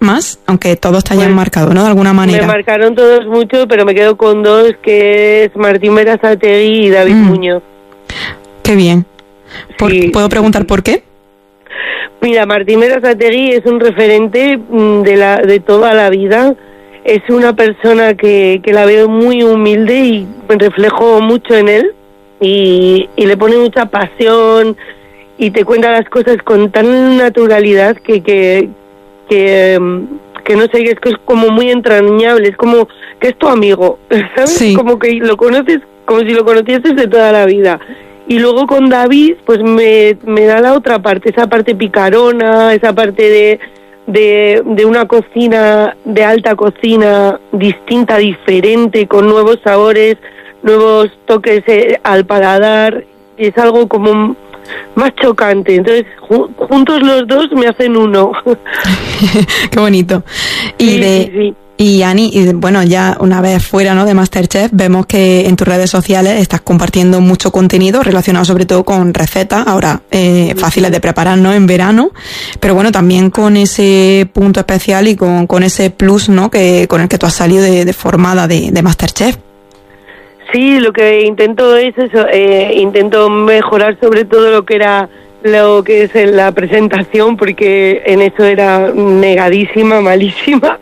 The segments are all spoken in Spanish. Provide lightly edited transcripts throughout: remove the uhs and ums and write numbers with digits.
más? Aunque todos te hayan Pues, marcado, ¿no? De alguna manera. Me marcaron todos mucho, pero me quedo con dos, que es Martín Berasategui y David Muñoz. Qué bien. Sí, ¿Puedo preguntar por qué? Mira, Martín Berasategui es un referente de toda la vida. Es una persona que la veo muy humilde y me reflejo mucho en él. Y le pone mucha pasión y te cuenta las cosas con tan naturalidad que no sé, que es como muy entrañable, es como que es tu amigo, ¿sabes? Sí. Como que lo conoces, como si lo conocieses de toda la vida. Y luego con David, pues me da la otra parte, esa parte picarona, esa parte de una cocina, de alta cocina, distinta, diferente, con nuevos sabores, nuevos toques al paladar. Es algo como más chocante. Entonces, juntos los dos me hacen uno. Qué bonito. Sí. Y Ani, bueno, ya una vez fuera, ¿no?, de MasterChef, vemos que en tus redes sociales estás compartiendo mucho contenido relacionado sobre todo con recetas, ahora fáciles de preparar, ¿no?, en verano, pero bueno, también con ese punto especial y con ese plus, ¿no?, con el que tú has salido de formada de MasterChef. Sí, lo que intento es eso, intento mejorar sobre todo lo que es la presentación, porque en eso era negadísima, malísima,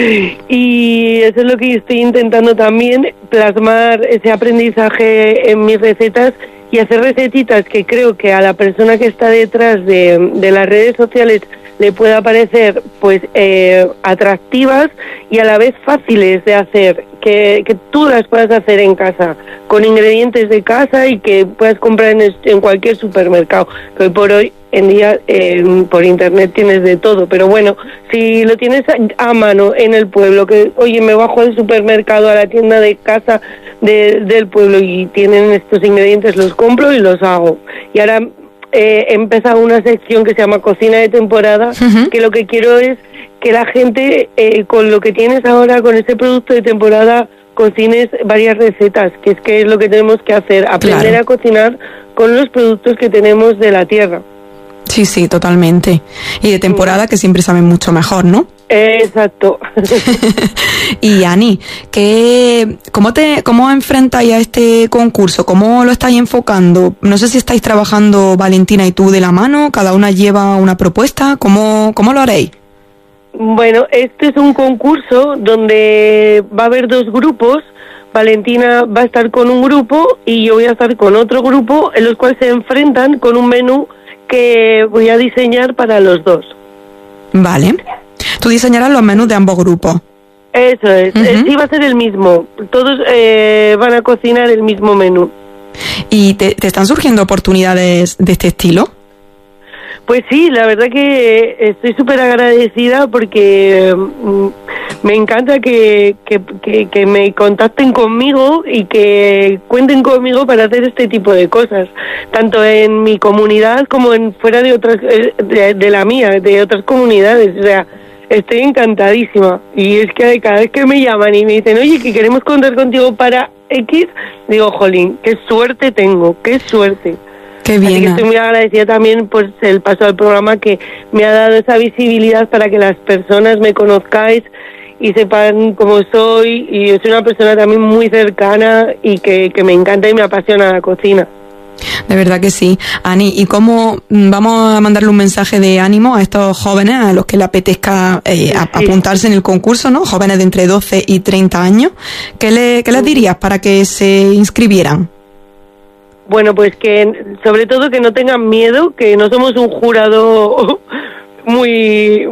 y eso es lo que estoy intentando también, plasmar ese aprendizaje en mis recetas y hacer recetitas que creo que a la persona que está detrás de las redes sociales le pueda parecer pues atractivas y a la vez fáciles de hacer, que tú las puedas hacer en casa, con ingredientes de casa y que puedas comprar en cualquier supermercado, que hoy por hoy en día por internet tienes de todo, pero bueno, si lo tienes a mano en el pueblo, que oye, me bajo al supermercado, a la tienda de casa del pueblo y tienen estos ingredientes, los compro y los hago. Y ahora he empezado una sección que se llama Cocina de Temporada, que lo que quiero es que la gente, con lo que tienes ahora, con ese producto de temporada, cocines varias recetas, que es lo que tenemos que hacer, aprender Claro. a cocinar con los productos que tenemos de la tierra. Sí, sí, totalmente. Y de temporada, que siempre saben mucho mejor, ¿no? Exacto. Y Ani, ¿cómo enfrentáis a este concurso? ¿Cómo lo estáis enfocando? No sé si estáis trabajando Valentina y tú de la mano, cada una lleva una propuesta, ¿cómo lo haréis? Bueno, este es un concurso donde va a haber dos grupos. Valentina va a estar con un grupo y yo voy a estar con otro grupo, en los cuales se enfrentan con un menú que voy a diseñar para los dos. Vale. Tú diseñarás los menús de ambos grupos. Eso es. Sí, va a ser el mismo. Todos van a cocinar el mismo menú. ¿Y te están surgiendo oportunidades de este estilo? Pues sí, la verdad que estoy súper agradecida porque me encanta que me contacten conmigo y que cuenten conmigo para hacer este tipo de cosas, tanto en mi comunidad como fuera de otras, de la mía, de otras comunidades. O sea, estoy encantadísima. Y es que cada vez que me llaman y me dicen, oye, que queremos contar contigo para X, digo, jolín, qué suerte tengo, qué suerte. Qué bien. Así que estoy muy agradecida también por el paso del programa, que me ha dado esa visibilidad para que las personas me conozcáis y sepan cómo soy. Y yo soy una persona también muy cercana y que me encanta y me apasiona la cocina. De verdad que sí. Ani, ¿y cómo vamos a mandarle un mensaje de ánimo a estos jóvenes, a los que le apetezca apuntarse en el concurso, ¿no? Jóvenes de entre 12 y 30 años. ¿Qué les dirías para que se inscribieran? Bueno, pues que sobre todo que no tengan miedo, que no somos un jurado muy,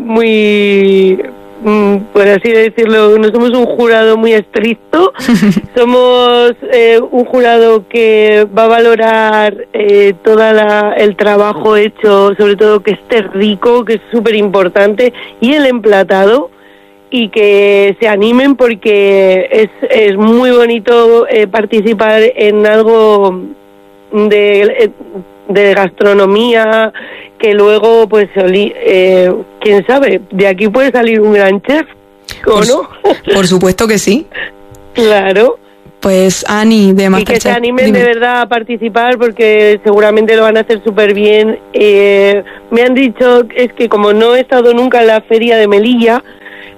por así decirlo, no somos un jurado muy estricto. Somos un jurado que va a valorar todo el trabajo hecho, sobre todo que esté rico, que es súper importante, y el emplatado, y que se animen porque es muy bonito participar en algo de gastronomía, que luego pues quién sabe, de aquí puede salir un gran chef, ¿o no? Por supuesto que sí. Claro. Pues Ani de MasterChef, y que se animen de verdad a participar, porque seguramente lo van a hacer súper bien. Me han dicho, es que como no he estado nunca en la feria de Melilla,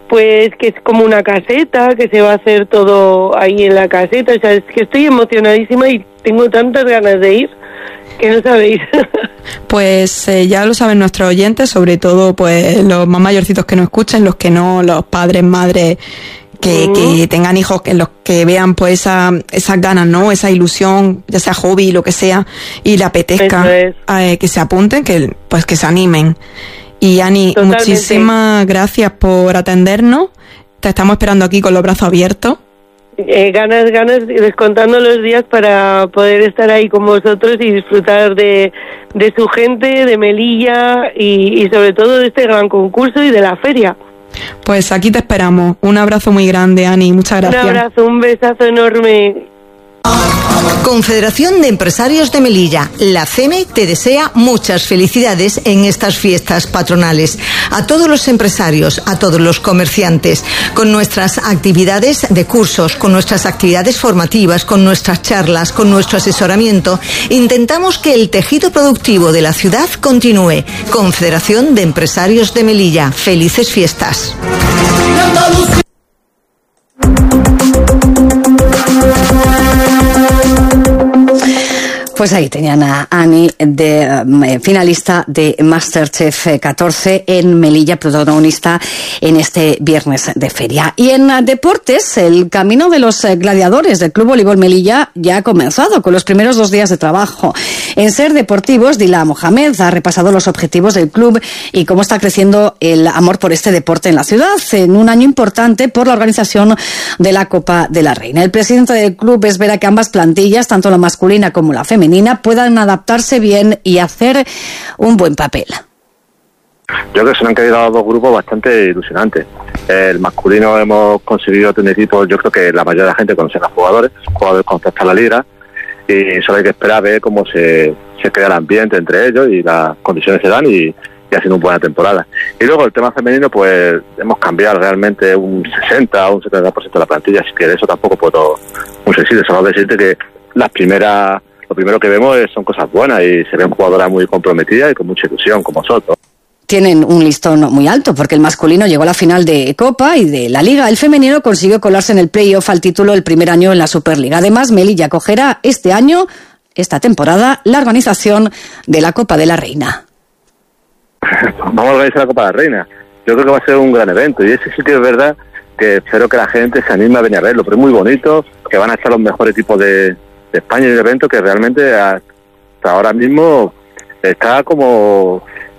pues que es como una caseta, que se va a hacer todo ahí en la caseta. O sea, es que estoy emocionadísima y tengo tantas ganas de ir que no sabéis. Pues ya lo saben nuestros oyentes, sobre todo pues los más mayorcitos que nos escuchen, los que no, los padres, madres que tengan hijos en los que vean pues esas ganas, ¿no? Esa ilusión, ya sea hobby, lo que sea, y le apetezca que se apunten, que se animen. Y Ani, totalmente. Muchísimas gracias por atendernos. Te estamos esperando aquí con los brazos abiertos. Ganas, descontando los días para poder estar ahí con vosotros y disfrutar de su gente, de Melilla y sobre todo de este gran concurso y de la feria. Pues aquí te esperamos. Un abrazo muy grande, Ani. Muchas gracias. Un abrazo, un besazo enorme. Confederación de Empresarios de Melilla, la CEME, te desea muchas felicidades en estas fiestas patronales. A todos los empresarios, a todos los comerciantes, con nuestras actividades de cursos, con nuestras actividades formativas, con nuestras charlas, con nuestro asesoramiento, intentamos que el tejido productivo de la ciudad continúe. Confederación de Empresarios de Melilla, felices fiestas. Pues ahí tenían a Ani, finalista de MasterChef 14 en Melilla, protagonista en este viernes de feria. Y en deportes, el camino de los gladiadores del Club Voleibol Melilla ya ha comenzado con los primeros 2 días de trabajo. En Ser Deportivos, Dila Mohamed ha repasado los objetivos del club y cómo está creciendo el amor por este deporte en la ciudad, en un año importante por la organización de la Copa de la Reina. El presidente del club espera que ambas plantillas, tanto la masculina como la femenina, puedan adaptarse bien y hacer un buen papel. Yo creo que se me han quedado 2 grupos bastante ilusionantes. El masculino hemos conseguido tener equipos, yo creo que la mayoría de la gente conoce a los jugadores contacta la liga, y solo hay que esperar a ver cómo se crea el ambiente entre ellos y las condiciones se dan y haciendo una buena temporada. Y luego el tema femenino, pues hemos cambiado realmente un 60 o un 70% de la plantilla, así que de eso tampoco puedo muy sensible, solo decirte que lo primero que vemos son cosas buenas y se ven jugadoras muy comprometidas y con mucha ilusión, como nosotros. Tienen un listón muy alto, porque el masculino llegó a la final de Copa y de la Liga. El femenino consiguió colarse en el playoff al título el primer año en la Superliga. Además, Melilla acogerá esta temporada, la organización de la Copa de la Reina. Vamos a organizar la Copa de la Reina. Yo creo que va a ser un gran evento y ese sí que es verdad que espero que la gente se anime a venir a verlo, pero es muy bonito, que van a estar los mejores equipos de España y el evento que realmente hasta ahora mismo está como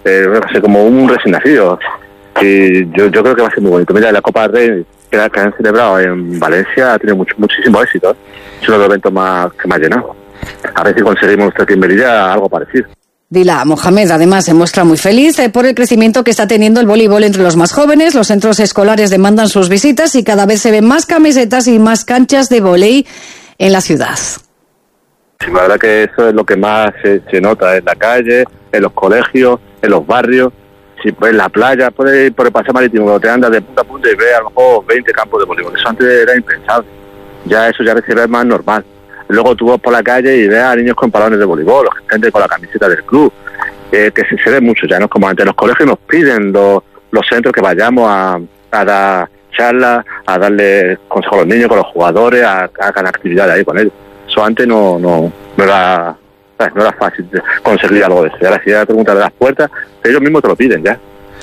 un recién nacido, y yo creo que va a ser muy bonito. Mira, la Copa del Rey que han celebrado en Valencia ha tenido muchísimo éxito, es uno de los eventos que más llenado. A ver si conseguimos nuestra aquí en Melilla algo parecido. Dila Mohamed además se muestra muy feliz por el crecimiento que está teniendo el voleibol entre los más jóvenes. Los centros escolares demandan sus visitas y cada vez se ven más camisetas y más canchas de vóley en la ciudad. Sí, la verdad que eso es lo que más se nota en la calle, en los colegios, en los barrios. Si pues en la playa, puedes ir por el paseo marítimo, cuando te andas de punta a punta y ves a lo mejor 20 campos de voleibol. Eso antes era impensable. Ya eso ya se ve más normal. Luego tú vas por la calle y ves a niños con balones de voleibol, gente con la camiseta del club, que se ve mucho ya, no es como antes. Los colegios nos piden los centros que vayamos a dar charlas, a darle consejos a los niños, con los jugadores, a hagan actividades ahí con ellos. Eso antes no era fácil conseguir algo de eso. Y ahora si ya preguntas de las puertas, ellos mismos te lo piden ya.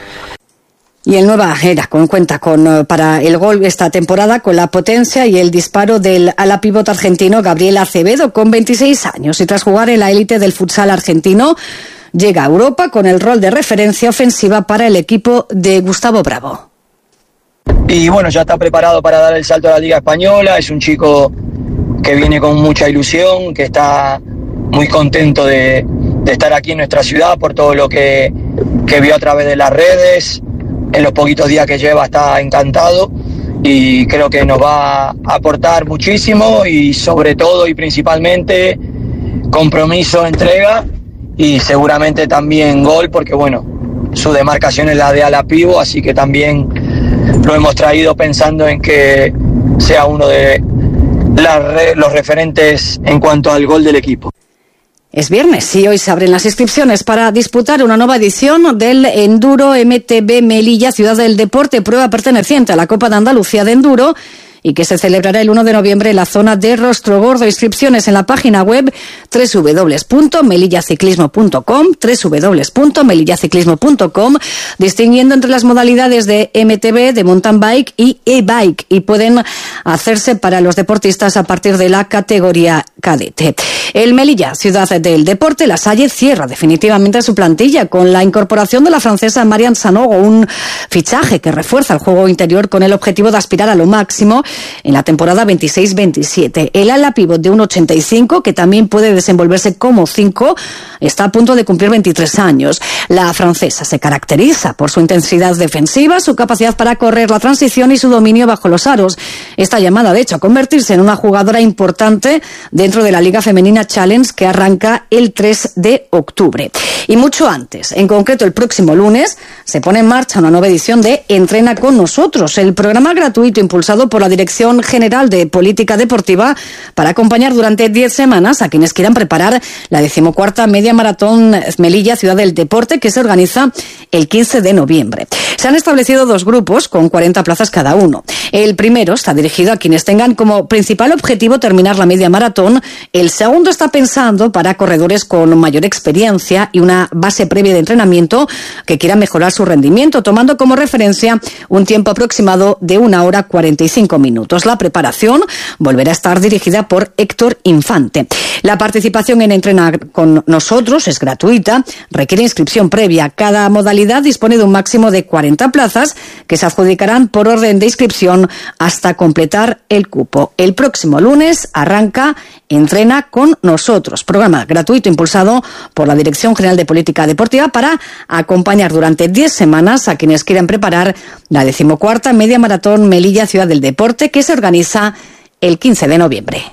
Y el Nueva Era cuenta para el gol esta temporada con la potencia y el disparo del ala pívot argentino Gabriel Acevedo, con 26 años. Y tras jugar en la élite del futsal argentino, llega a Europa con el rol de referencia ofensiva para el equipo de Gustavo Bravo. Y bueno, ya está preparado para dar el salto a la Liga Española. Es un chico que viene con mucha ilusión, que está muy contento de estar aquí en nuestra ciudad por todo lo que vio a través de las redes. En los poquitos días que lleva está encantado y creo que nos va a aportar muchísimo y sobre todo y principalmente compromiso, entrega y seguramente también gol, porque bueno, su demarcación es la de ala pívot, así que también lo hemos traído pensando en que sea uno de los referentes en cuanto al gol del equipo. Es viernes y hoy se abren las inscripciones para disputar una nueva edición del Enduro MTB Melilla Ciudad del Deporte, prueba perteneciente a la Copa de Andalucía de Enduro y que se celebrará el 1 de noviembre en la zona de Rostrogordo. Inscripciones en la página web www.melillaciclismo.com, www.melillaciclismo.com, distinguiendo entre las modalidades de MTB, de mountain bike y e-bike, y pueden hacerse para los deportistas a partir de la categoría cadete. El Melilla, Ciudad del Deporte, La Salle, cierra definitivamente su plantilla con la incorporación de la francesa Marianne Sanogo, un fichaje que refuerza el juego interior con el objetivo de aspirar a lo máximo en la temporada 26-27. El ala pívot de 1,85, que también puede desenvolverse como 5, está a punto de cumplir 23 años. La francesa se caracteriza por su intensidad defensiva, su capacidad para correr la transición y su dominio bajo los aros. Está llamada, de hecho, a convertirse en una jugadora importante dentro de la Liga Femenina Challenge, que arranca el 3 de octubre. Y mucho antes, en concreto el próximo lunes, se pone en marcha una nueva edición de Entrena con Nosotros, el programa gratuito impulsado por la Dirección General de Política Deportiva para acompañar durante 10 semanas a quienes quieran preparar la 14ª Media Maratón Melilla Ciudad del Deporte, que se organiza el 15 de noviembre. Se han establecido 2 grupos con 40 plazas cada uno. El primero está dirigido a quienes tengan como principal objetivo terminar la media maratón. El segundo está pensando para corredores con mayor experiencia y una base previa de entrenamiento que quieran mejorar su rendimiento, tomando como referencia un tiempo aproximado de 1 hora 45 minutos. La preparación volverá a estar dirigida por Héctor Infante. La participación en Entrena con Nosotros es gratuita, requiere inscripción previa. Cada modalidad dispone de un máximo de 40 plazas que se adjudicarán por orden de inscripción hasta completar el cupo. El próximo lunes arranca Entrena con Nosotros, programa gratuito impulsado por la Dirección General de Política Deportiva para acompañar durante 10 semanas a quienes quieran preparar la 14ª Media Maratón Melilla Ciudad del Deporte, que se organiza el 15 de noviembre.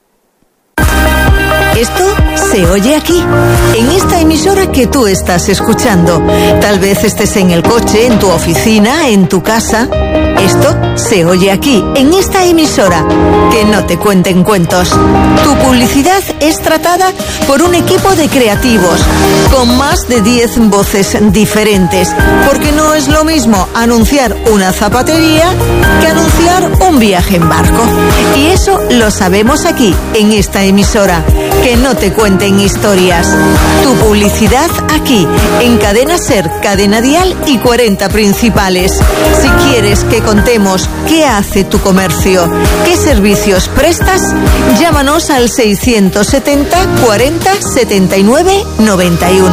Esto se oye aquí, en esta emisora que tú estás escuchando. Tal vez estés en el coche, en tu oficina, en tu casa. Esto se oye aquí, en esta emisora. Que no te cuenten cuentos. Tu publicidad es tratada por un equipo de creativos, con más de 10 voces diferentes. Porque no es lo mismo anunciar una zapatería que anunciar un viaje en barco. Y eso lo sabemos aquí, en esta emisora. Que no te cuenten historias. Tu publicidad aquí, en Cadena Ser, Cadena Dial y 40 Principales. Si quieres que contemos qué hace tu comercio, qué servicios prestas, llámanos al 670 40 79 91.